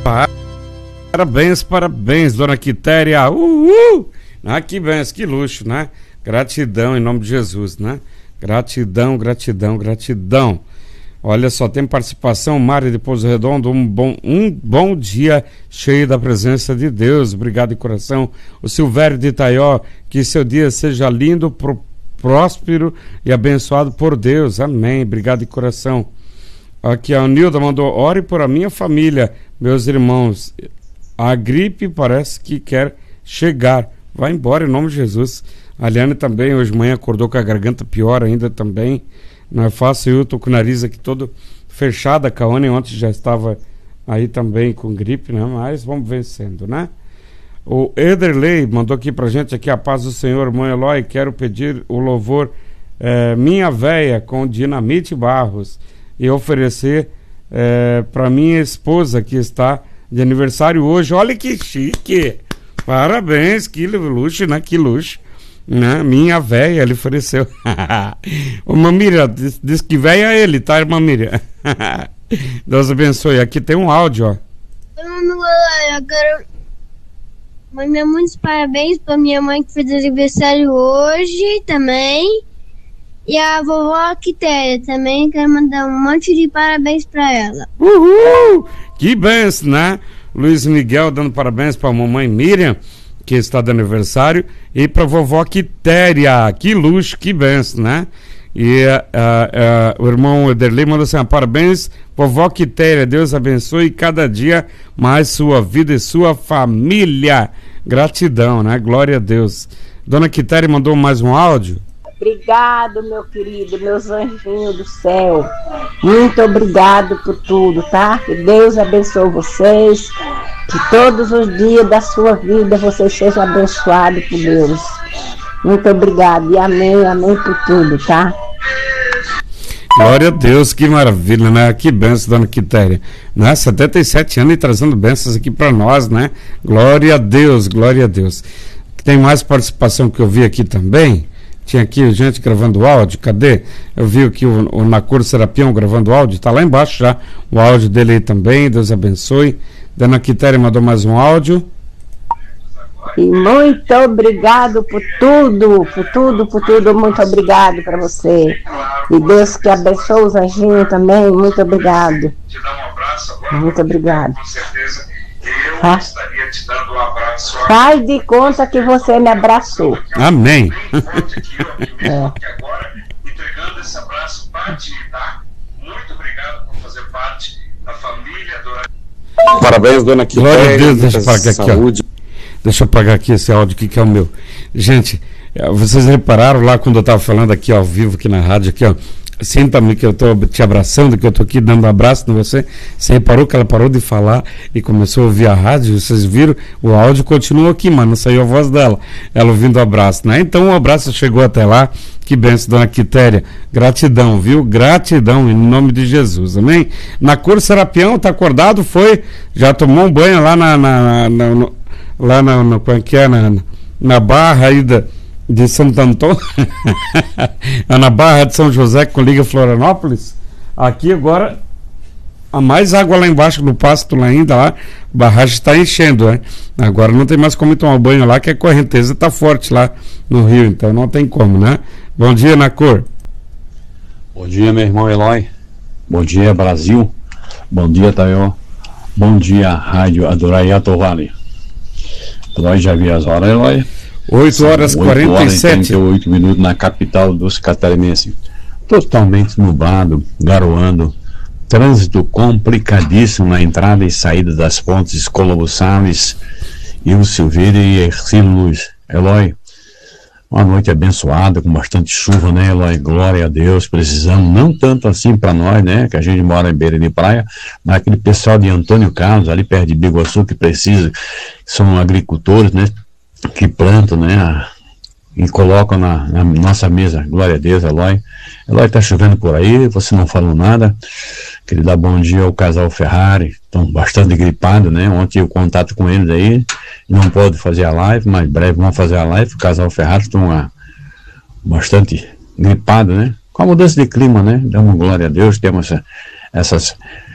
Parabéns, parabéns, dona Quitéria. Ah, que benção, que luxo, né? Gratidão em nome de Jesus, né? Gratidão, gratidão, gratidão. Olha só, tem participação, Mário de Pouso Redondo, um bom dia cheio da presença de Deus. Obrigado de coração. O Silvério de Itaió, que seu dia seja lindo, próspero e abençoado por Deus. Amém. Obrigado de coração. Aqui a Nilda mandou: ore por a minha família, meus irmãos. A gripe parece que quer chegar. Vai embora em nome de Jesus. A Liane também, hoje de manhã, acordou com a garganta pior ainda também. Não é fácil, eu tô com o nariz aqui todo fechado. A Caone ontem já estava aí também com gripe, né? Mas vamos vencendo, né? O Ederley mandou aqui pra gente, aqui a paz do Senhor, irmão Eloy. Quero pedir o louvor Minha Véia com Dinamite Barros e oferecer para minha esposa que está de aniversário hoje. Olha que chique! Parabéns, que luxo, né? Que luxo, né? Minha Véia, ele ofereceu. Ô Mamíria, diz que véia é ele, tá, irmã Miriam? Deus abençoe. Aqui tem um áudio, ó. Eu quero mandar muitos parabéns pra minha mãe que fez aniversário hoje também. E a vovó Quitéria também, quero mandar um monte de parabéns pra ela. Uhul! Que benção, né? Luiz Miguel dando parabéns pra mamãe Miriam, que está de aniversário, e pra vovó Quitéria. Que luxo, que benção, né? E o irmão Ederley mandou assim: parabéns, vovó Quitéria, Deus abençoe cada dia mais sua vida e sua família. Gratidão, né? Glória a Deus. Dona Quitéria mandou mais um áudio. Obrigado, meu querido, meus anjinhos do céu. Muito obrigado por tudo, tá? Que Deus abençoe vocês. Que todos os dias da sua vida vocês sejam abençoados por Deus. Muito obrigado e amém, amém por tudo, tá? Glória a Deus, que maravilha, né? Que benção, dona Quitéria, né? 77 anos e trazendo bênçãos aqui para nós, né? Glória a Deus, glória a Deus. Tem mais participação que eu vi aqui também. Tinha aqui gente gravando áudio, cadê? Eu vi aqui o Nacor Serapião gravando áudio, tá lá embaixo já o áudio dele aí também. Deus abençoe. Dona Quitéria mandou mais um áudio. E muito obrigado por tudo, muito obrigado para você. E Deus que abençoe os anjinhos também, muito obrigado. Muito obrigado. Estaria te dando um abraço. Faz de conta que você me abraçou. Amém. Agora, entregando esse abraço para ti, tá? Muito obrigado por fazer parte da família do... Parabéns, dona Quitéria. Glória a Deus, deixa eu apagar aqui, ó. Deixa eu apagar aqui esse áudio aqui que é o meu. Gente, vocês repararam lá quando eu estava falando aqui ao vivo, aqui na rádio, aqui, ó. Sinta-me que eu estou te abraçando, que eu estou aqui dando um abraço em você. Você reparou que ela parou de falar e começou a ouvir a rádio? Vocês viram? O áudio continua aqui, mas não saiu a voz dela. Ela ouvindo o abraço, né? Então o abraço chegou até lá. Que benção, dona Quitéria. Gratidão, viu? Gratidão em nome de Jesus, amém? Nacor Serapião, tá acordado? Foi? Já tomou um banho lá na barra aí de Santo Antônio, na Barra de São José, com liga Florianópolis. Aqui agora há mais água lá embaixo no pasto lá ainda, lá a barragem está enchendo, né? Agora não tem mais como tomar banho lá, que a correnteza está forte lá no rio, então não tem como, né? Bom dia, Nacor. Bom dia, meu irmão Eloy. Bom dia, Brasil. Bom dia, Taió. Bom dia, Rádio Adoraiato Vale. Eloy, já vi as horas, Eloy? 8 horas 47 38 minutos na capital dos catarinenses. Totalmente nublado, garoando, trânsito complicadíssimo na entrada e saída das pontes Colombo Salles, Ilmo Silveira e Ercílio Luz. Eloy, uma noite abençoada, com bastante chuva, né, Eloy? Glória a Deus, precisamos, não tanto assim para nós, né, que a gente mora em beira de praia, mas aquele pessoal de Antônio Carlos, ali perto de Biguaçu, que precisa, são agricultores, né, que plantam, né, e colocam na nossa mesa. Glória a Deus, Eloy. Eloy, tá chovendo por aí, você não falou nada. Queria dar bom dia ao casal Ferrari, estão bastante gripados, né, ontem eu contato com eles aí, não pode fazer a live, mas breve vão fazer a live. O casal Ferrari estão bastante gripados, né, com a mudança de clima, né, damos glória a Deus, temos essas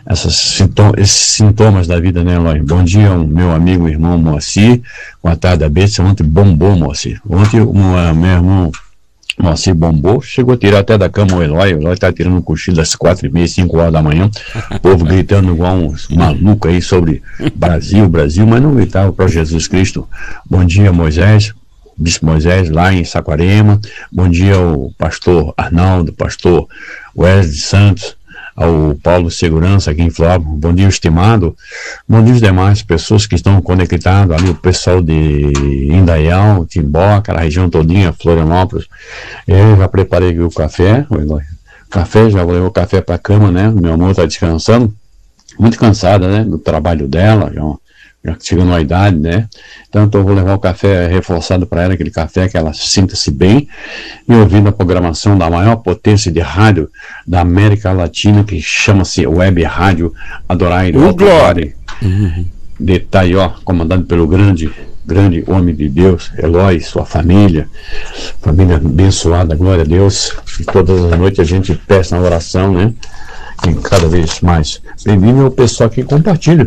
esses sintomas da vida, né, Eloy? Bom dia, meu amigo e irmão Moacir. Boa tarde, a Bênção. Ontem bombou, Moacir. Ontem meu irmão Moacir bombou, chegou a tirar até da cama o Eloy tá tirando um cochilo das 4h30, 5 horas da manhã, o povo gritando igual uns malucos aí sobre Brasil, mas não gritava para Jesus Cristo. Bom dia, Moisés, Bispo Moisés, lá em Saquarema. Bom dia ao pastor Arnaldo, pastor Wesley Santos, ao Paulo Segurança aqui em Flórida. Bom dia, estimado. Bom dia, os demais pessoas que estão conectadas ali, o pessoal de Indaial, Timbó, aquela região todinha, Florianópolis. Eu já preparei aqui o café, já vou levar o café para a cama, né? Meu amor está descansando, muito cansada, né, do trabalho dela, já chegando à idade, né? Então eu vou levar o café reforçado para ela, aquele café que ela sinta-se bem, e ouvindo a programação da maior potência de rádio da América Latina, que chama-se Web Rádio Adorai do Glória, de Itaió, comandado pelo grande homem de Deus, Eloy, sua família abençoada, glória a Deus. E todas as noites a gente peça na oração, né? E cada vez mais bem-vindo ao pessoal que compartilha,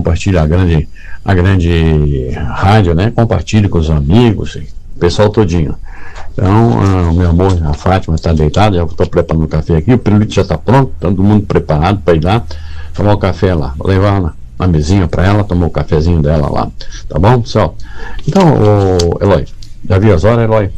a grande rádio, né? Compartilhe com os amigos, o pessoal todinho. Então, o meu amor, a Fátima está deitada, já estou preparando o café aqui, o pirulito já está pronto, todo mundo preparado para ir lá tomar o café lá. Vou levar na mesinha para ela, tomar o cafezinho dela lá, tá bom, pessoal? Então, Eloy, já viu as horas, Eloy?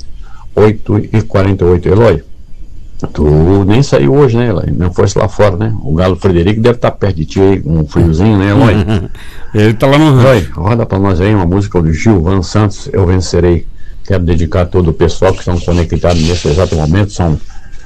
8h48, Eloy. Tu nem saiu hoje, né, Eloy? Não fosse lá fora, né? O Galo Frederico deve estar perto de ti aí, com um friozinho, né, Eloy? Ele tá lá no rancho. Eloy, roda pra nós aí uma música do Gilvan Santos, Eu Vencerei. Quero dedicar a todo o pessoal que estão conectados nesse exato momento. São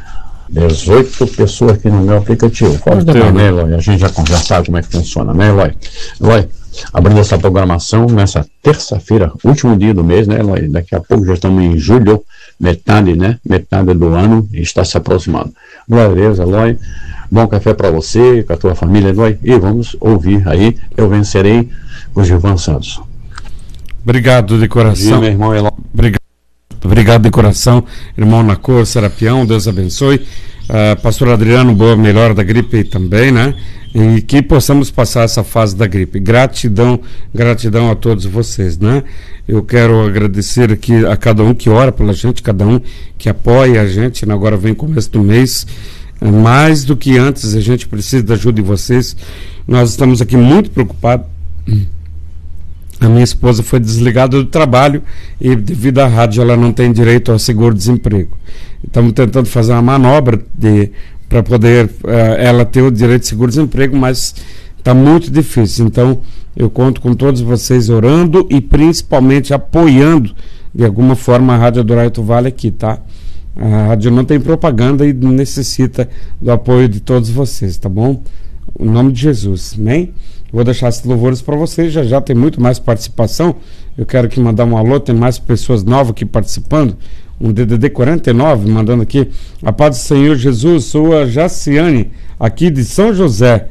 18 pessoas aqui no meu aplicativo. Pode depois, né, Eloy? A gente já sabe como é que funciona, né, Eloy? Eloy, abrindo essa programação nessa terça-feira, último dia do mês, né, Eloy? Daqui a pouco já estamos em julho, metade do ano, e está se aproximando. Glória a Deus, Eloy. Bom café para você, com a tua família, Eloy. E vamos ouvir aí Eu Vencerei, com o Gilvan Santos. Obrigado de coração. Meu irmão Eloy. Obrigado de coração, irmão Nacor, Serapião, Deus abençoe. Pastor Adriano, boa melhora da gripe também, né? E que possamos passar essa fase da gripe. Gratidão a todos vocês, né? Eu quero agradecer aqui a cada um que ora pela gente, cada um que apoia a gente, né? Agora vem começo do mês, mais do que antes, a gente precisa da ajuda de vocês. Nós estamos aqui muito preocupados. A minha esposa foi desligada do trabalho e, devido à rádio, ela não tem direito ao seguro-desemprego. Estamos tentando fazer uma manobra para poder ela ter o direito de seguro-desemprego, mas está muito difícil. Então, eu conto com todos vocês orando e principalmente apoiando de alguma forma a Rádio Adorai do Vale aqui, tá? A rádio não tem propaganda e necessita do apoio de todos vocês, tá bom? Em nome de Jesus, amém? Vou deixar esses louvores para vocês, já tem muito mais participação. Eu quero aqui mandar um alô, tem mais pessoas novas aqui participando. Um DDD 49, mandando aqui: a paz do Senhor Jesus, sou a Jaciane, aqui de São José,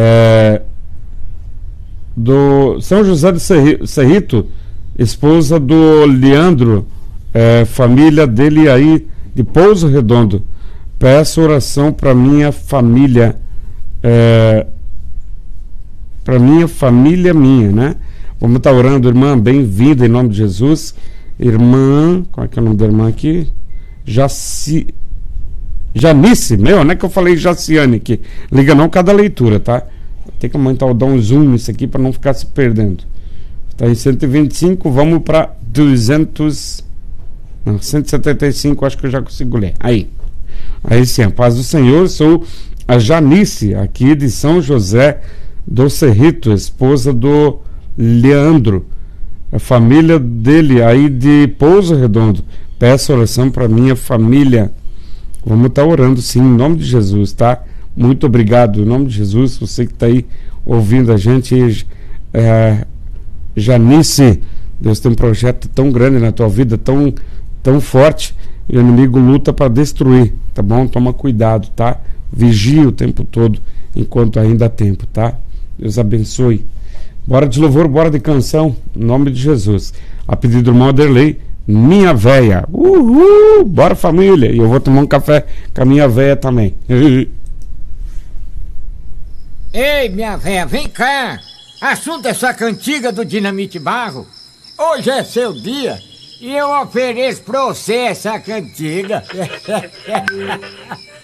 do São José do Cerrito, esposa do Leandro, família dele aí de Pouso Redondo. Peço oração para minha família, para minha, né? Vamos estar orando, irmã, bem-vinda em nome de Jesus. Irmã, qual é que é o nome da irmã aqui? Janice, não é que eu falei Jaciane aqui. Liga não cada leitura, tá? Tem que aumentar, dar um zoom nisso aqui para não ficar se perdendo. Está em 125, vamos para 175, acho que eu já consigo ler. Aí sim, a paz do Senhor, sou a Janice, aqui de São José do Cerrito, esposa do Leandro, a família dele aí de Pouso Redondo. Peço oração para minha família. Vamos estar orando sim, em nome de Jesus, tá? Muito obrigado, em nome de Jesus, você que está aí ouvindo a gente, Janice. Deus tem um projeto tão grande na tua vida, tão forte, e o inimigo luta para destruir, tá bom? Toma cuidado, tá? Vigia o tempo todo, enquanto ainda há tempo, tá? Deus abençoe. Bora de louvor, bora de canção, em nome de Jesus. A pedido do irmão Aderlei, Minha Véia. Uhul! Bora, família! E eu vou tomar um café com a minha véia também. Ei, minha véia, vem cá. Assunto essa cantiga do Dinamite Barro. Hoje é seu dia e eu ofereço pra você essa cantiga.